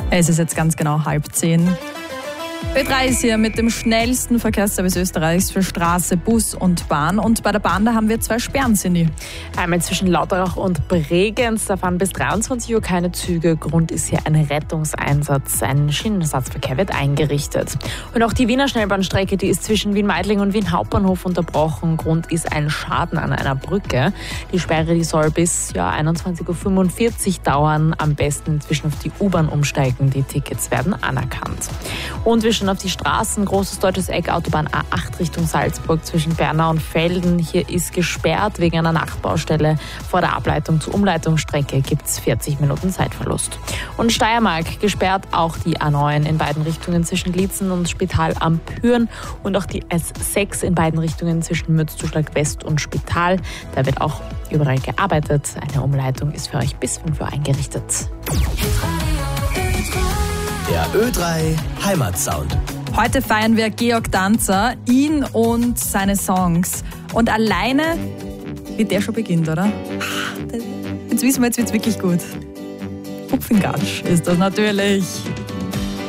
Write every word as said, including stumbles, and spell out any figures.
Es ist jetzt ganz genau halb zehn. Ö drei ist hier mit dem schnellsten Verkehrsservice Österreichs für Straße, Bus und Bahn. Und bei der Bahn, da haben wir zwei Sperren, Cindy. Einmal zwischen Lauterach und Bregenz, da fahren bis dreiundzwanzig Uhr keine Züge. Grund ist hier ein Rettungseinsatz. Ein Schienenersatzverkehr wird eingerichtet. Und auch die Wiener Schnellbahnstrecke, die ist zwischen Wien-Meidling und Wien Hauptbahnhof unterbrochen. Grund ist ein Schaden an einer Brücke. Die Sperre, die soll bis ja, einundzwanzig Uhr fünfundvierzig dauern. Am besten inzwischen auf die U-Bahn umsteigen. Die Tickets werden anerkannt. Und wir schauen auf die Straßen. Großes deutsches Eck, Autobahn A acht Richtung Salzburg zwischen Bernau und Velden. Hier ist gesperrt wegen einer Nachtbaustelle. Vor der Ableitung zur Umleitungsstrecke gibt es vierzig Minuten Zeitverlust. Und Steiermark gesperrt auch die A neun in beiden Richtungen zwischen Liezen und Spital am Püren und auch die S sechs in beiden Richtungen zwischen Mürzzuschlag West und Spital. Da wird auch überall gearbeitet. Eine Umleitung ist für euch bis fünf Uhr eingerichtet. Der Ö drei Heimatsound. Heute feiern wir Georg Danzer, ihn und seine Songs. Und alleine, wie der schon beginnt, oder? Jetzt wissen wir, jetzt wird's wirklich gut. Hupfingatsch ist das natürlich.